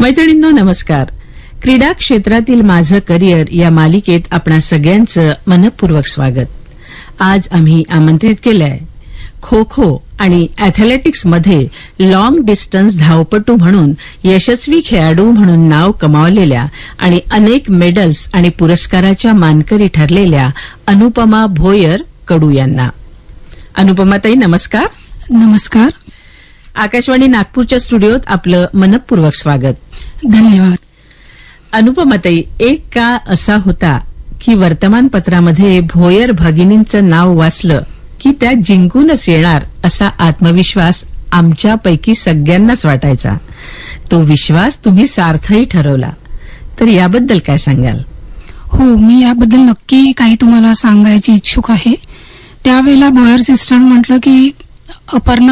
मैत्रिणींनो नमस्कार. क्रीडा क्षेत्रातील माझं करिअर या मालिकेत आपणा सगळ्यांचं मनपूर्वक स्वागत. आज आम्ही आमंत्रित केलंय खो खो आणि अॅथलेटिक्समध्ये लॉंग डिस्टन्स धावपटू म्हणून यशस्वी खेळाडू म्हणून नाव कमावलेल्या आणि अनेक मेडल्स आणि पुरस्काराच्या मानकरी ठरलेल्या अनुपमा भोयर कडू यांना. अनुपमाताई नमस्कार. नमस्कार. आकाशवाणी नागपूरच्या स्टुडिओत आपलं मनपूर्वक स्वागत. धन्यवाद. अनुपमाताई, एक काळ असा होता की वर्तमानपत्रामध्ये भोयर भगिनींचं नाव वाचलं की त्या जिंकूनच येणार असा आत्मविश्वास आमच्यापैकी सगळ्यांनाच वाटायचा. तो विश्वास तुम्ही सार्थही ठरवला, तर याबद्दल काय सांगाल? हो, मी याबद्दल नक्की काही तुम्हाला सांगायची इच्छुक आहे. त्यावेळेला भोयर सिस्टर म्हटलं की अपर्णा